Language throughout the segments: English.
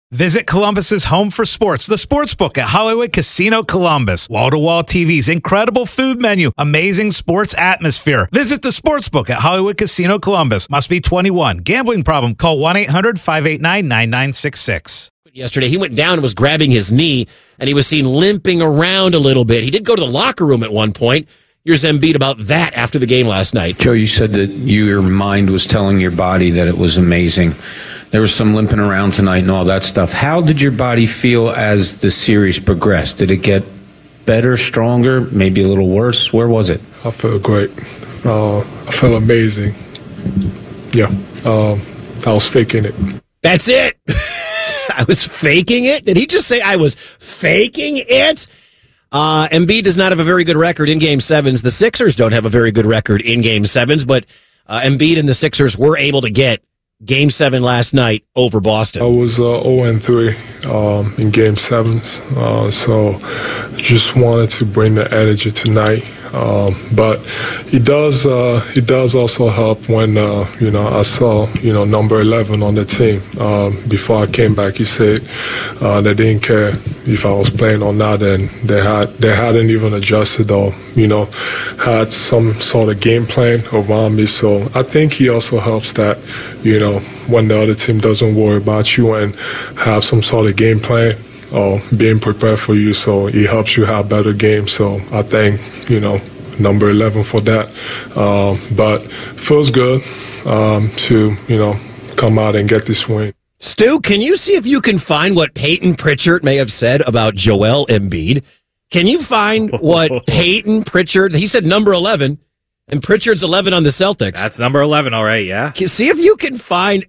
Visit Columbus's home for sports, the Sportsbook at Hollywood Casino Columbus. Wall-to-wall TVs, incredible food menu, amazing sports atmosphere. Visit the Sportsbook at Hollywood Casino Columbus. Must be 21. Gambling problem? Call 1-800-589-9966. Yesterday, he went down and was grabbing his knee, and he was seen limping around a little bit. He did go to the locker room at one point. Here's Embiid about that after the game last night. Joe, you said that your mind was telling your body that it was amazing. There was some limping around tonight and all that stuff. How did your body feel as the series progressed? Did it get better, stronger, maybe a little worse? Where was it? I felt great. I felt amazing. Yeah, I was faking it. That's it. I was faking it? Did he just say I was faking it? Embiid does not have a very good record in Game 7s. The Sixers don't have a very good record in Game 7s, but Embiid and the Sixers were able to get Game 7 last night over Boston. I was 0-3 in Game 7s, so just wanted to bring the energy tonight. But it does also help when I saw number 11 on the team. Before I came back, he said they didn't care if I was playing or not, and they hadn't even adjusted or had some sort of game plan around me. So I think he also helps that when the other team doesn't worry about you and have some sort of game plan or being prepared for you, so it helps you have better games. So I think number 11 for that, but feels good to come out and get this win. Stu, can you see if you can find what Peyton Pritchard may have said about Joel Embiid? Can you find what Peyton Pritchard, he said number 11, and Pritchard's 11 on the Celtics. That's number 11, all right, yeah. See if you can find,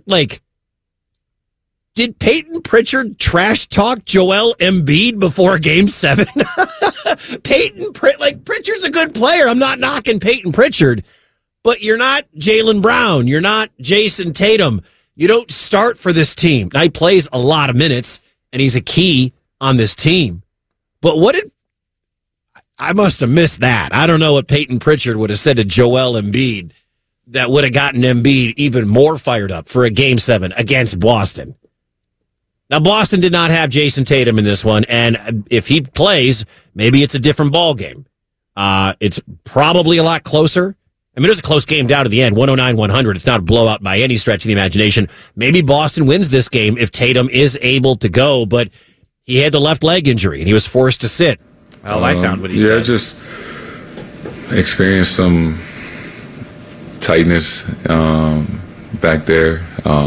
did Peyton Pritchard trash talk Joel Embiid before Game 7? Pritchard's a good player. I'm not knocking Peyton Pritchard, but you're not Jaylen Brown. You're not Jason Tatum. You don't start for this team. Now, he plays a lot of minutes, and he's a key on this team. But I must have missed that. I don't know what Peyton Pritchard would have said to Joel Embiid that would have gotten Embiid even more fired up for a Game 7 against Boston. Now, Boston did not have Jason Tatum in this one, and if he plays, maybe it's a different ball game. It's probably a lot closer. I mean, it was a close game down to the end, 109-100. It's not a blowout by any stretch of the imagination. Maybe Boston wins this game if Tatum is able to go, but he had the left leg injury, and he was forced to sit. Well, I found what he said. Yeah, just experienced some tightness back there.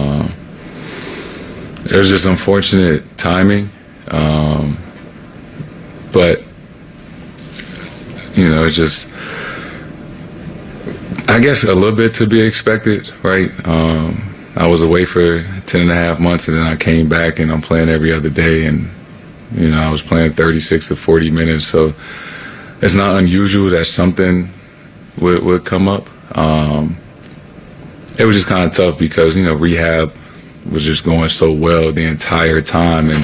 It was just unfortunate timing, but it's just, I guess, a little bit to be expected, right? I was away for 10 and a half months, and then I came back, and I'm playing every other day, and I was playing 36 to 40 minutes, so it's not unusual that something would come up. It was just kind of tough because rehab was just going so well the entire time, and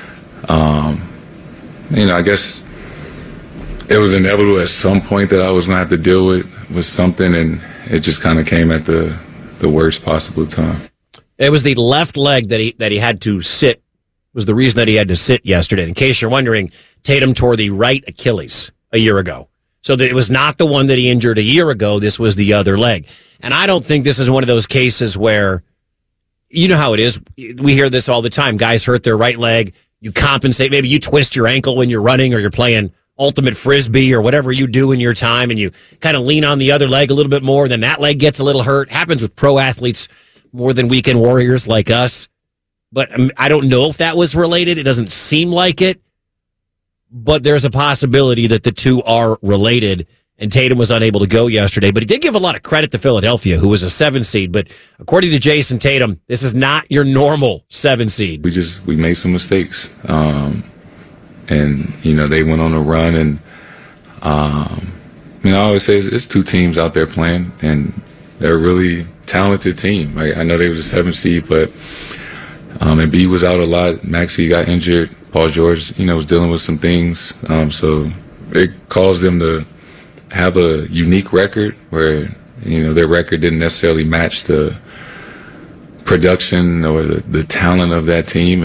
I guess it was inevitable at some point that I was going to have to deal with something, and it just kind of came at the worst possible time. It was the left leg that he had to sit, was the reason that he had to sit yesterday. In case you're wondering, Tatum tore the right Achilles a year ago. So it was not the one that he injured a year ago. This was the other leg. And I don't think this is one of those cases where, you know how it is. We hear this all the time. Guys hurt their right leg. You compensate. Maybe you twist your ankle when you're running or you're playing ultimate frisbee or whatever you do in your time, and you kind of lean on the other leg a little bit more. Then that leg gets a little hurt. Happens with pro athletes more than weekend warriors like us. But I don't know if that was related. It doesn't seem like it. But there's a possibility that the two are related. And Tatum was unable to go yesterday. But he did give a lot of credit to Philadelphia, who was a 7 seed. But according to Jason Tatum, this is not your normal 7 seed. We made some mistakes. And, they went on a run. And, I always say it's two teams out there playing. And they're a really talented team. I know they was a 7 seed, but Embiid was out a lot. Maxey got injured. Paul George, was dealing with some things. So it caused them to have a unique record where, their record didn't necessarily match the production or the talent of that team.